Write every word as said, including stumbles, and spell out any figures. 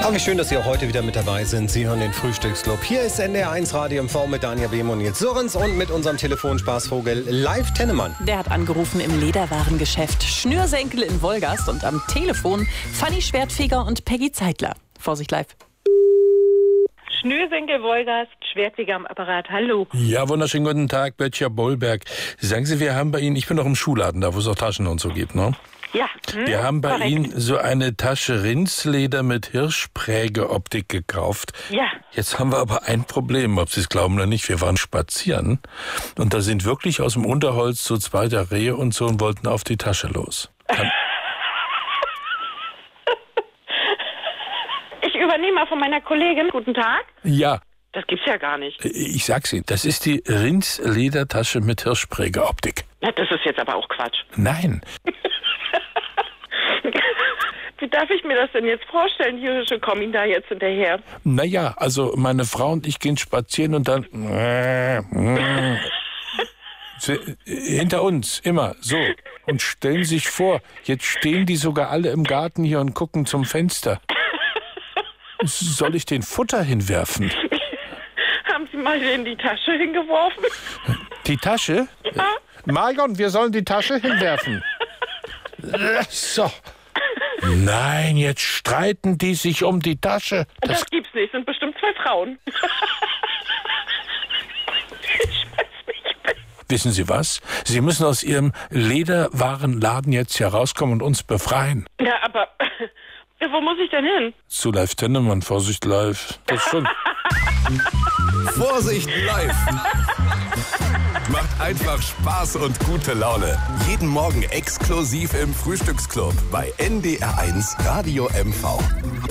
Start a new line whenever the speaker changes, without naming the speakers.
Aber wie schön, dass Sie auch heute wieder mit dabei sind. Sie hören den Frühstücksclub. Hier ist N D R eins Radio M V mit Danja Behm und Nils Surrens und mit unserem Telefonspaßvogel Live Tennemann.
Der hat angerufen im Lederwarengeschäft Schnürsenkel in Wolgast und am Telefon Fanny Schwertfeger und Peggy Zeitler. Vorsicht live.
Schnürsenkel Wolgast, Schwertfeger am Apparat. Hallo.
Ja, wunderschönen guten Tag, Böttcher Bollberg. Sagen Sie, wir haben bei Ihnen, ich bin doch im Schuhladen da, wo es auch Taschen und so gibt, ne?
Ja. Hm,
wir haben bei
korrekt.
Ihnen so eine Tasche Rindsleder mit Hirschprägeoptik gekauft.
Ja.
Jetzt haben wir aber ein Problem, ob Sie es glauben oder nicht. Wir waren spazieren und da sind wirklich aus dem Unterholz so zwei der Rehe und so und wollten auf die Tasche los. Kann
Ich übernehme mal von meiner Kollegin. Guten Tag.
ja,
Das gibt's ja gar nicht.
ich sag's Ihnen, das ist die Rindsledertasche mit Hirschprägeoptik.
Na, das ist jetzt aber auch Quatsch.
Nein,
Wie darf ich mir das denn jetzt vorstellen? Die Hirsche kommen Ihnen da jetzt hinterher.
naja, also meine Frau und ich gehen spazieren und dann Sie- hinter uns, immer so. Und stellen sich vor, jetzt stehen die sogar alle im Garten hier und gucken zum Fenster. Soll ich den Futter hinwerfen?
Haben Sie mal in die Tasche hingeworfen?
Die Tasche?
Ja.
Marion, wir sollen die Tasche hinwerfen. So. Nein, jetzt streiten die sich um die Tasche.
Das,
Das,
gibt's nicht. Sind bestimmt zwei Frauen. Ich weiß nicht.
wissen Sie was? Sie müssen aus Ihrem Lederwarenladen jetzt hier rauskommen und uns befreien.
Ja, aber wo muss ich denn hin?
Zu Live Tennemann, Vorsicht live. Das schon.
Vorsicht live! Macht einfach Spaß und gute Laune. Jeden Morgen exklusiv im Frühstücksclub bei N D R eins Radio M V.